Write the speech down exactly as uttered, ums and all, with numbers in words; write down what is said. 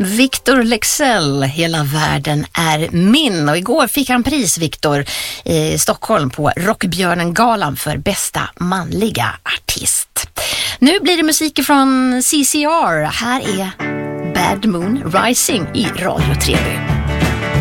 Victor Leksell, Hela världen är min. Och igår fick han pris, Victor, i Stockholm på Rockbjörnen-galan för bästa manliga artist. Nu blir det musik från C C R. Här är Bad Moon Rising i Radio tre B.